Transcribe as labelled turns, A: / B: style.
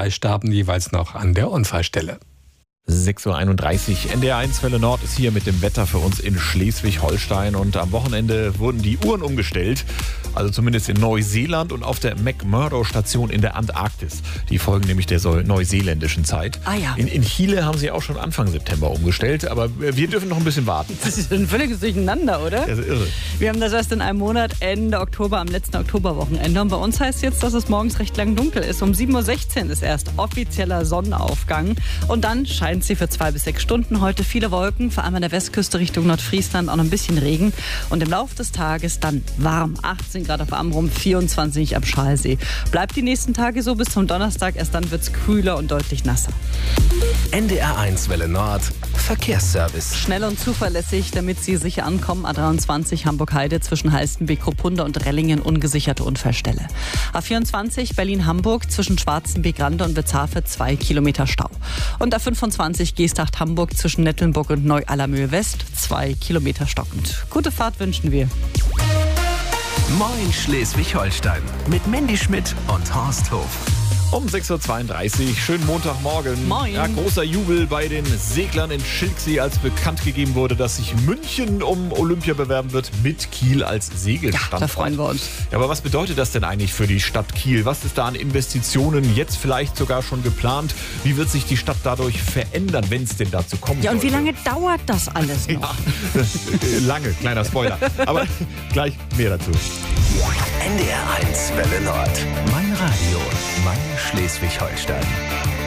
A: 2 starben jeweils noch an der Unfallstelle.
B: 6.31 Uhr. NDR1 Welle Nord ist hier mit dem Wetter für uns in Schleswig-Holstein. Und am Wochenende wurden die Uhren umgestellt. Also zumindest in Neuseeland und auf der McMurdo-Station in der Antarktis. Die folgen nämlich der neuseeländischen Zeit.
C: Ah ja.
B: In Chile haben sie auch schon Anfang September umgestellt. Aber wir dürfen noch ein bisschen warten.
C: Das ist ein völliges Durcheinander, oder?
B: Das ist irre.
C: Wir haben das erst in einem Monat, Ende Oktober, am letzten Oktoberwochenende. Und bei uns heißt jetzt, dass es morgens recht lang dunkel ist. Um 7.16 Uhr ist erst offizieller Sonnenaufgang. Und dann scheint sie für 2 bis 6 Stunden. Heute viele Wolken, vor allem an der Westküste Richtung Nordfriesland auch noch ein bisschen Regen. Und im Laufe des Tages dann warm. 18 Grad auf Amrum, 24 am Schalsee. Bleibt die nächsten Tage so bis zum Donnerstag. Erst dann wird es kühler und deutlich nasser.
D: NDR1 Welle Nord Verkehrsservice.
C: Schnell und zuverlässig, damit Sie sicher ankommen. A23 Hamburg-Heide zwischen Halstenbek, Kruppunda und Rellingen ungesicherte Unfallstelle. A24 Berlin-Hamburg zwischen Schwarzenbeek-Rande und Witzhafe 2 Kilometer Stau. Und A25 Geesthacht-Hamburg zwischen Nettelnburg und Neu-Allermöhe-West 2 Kilometer stockend. Gute Fahrt wünschen wir.
D: Moin Schleswig-Holstein mit Mandy Schmidt und Horst Hof.
B: Um 6.32 Uhr, schönen Montagmorgen.
C: Moin.
B: Ja, großer Jubel bei den Seglern in Schilksee, als bekannt gegeben wurde, dass sich München um Olympia bewerben wird, mit Kiel als Segelstandort.
C: Ja, da freuen wir uns.
B: Ja, aber was bedeutet das denn eigentlich für die Stadt Kiel? Was ist da an Investitionen jetzt vielleicht sogar schon geplant? Wie wird sich die Stadt dadurch verändern, wenn es denn dazu kommt?
C: Ja, und wie lange dauert das alles noch?
B: Ja, lange, kleiner Spoiler. Aber gleich mehr dazu.
D: NDR1 Welle Nord. Mein Radio, mein Schleswig-Holstein.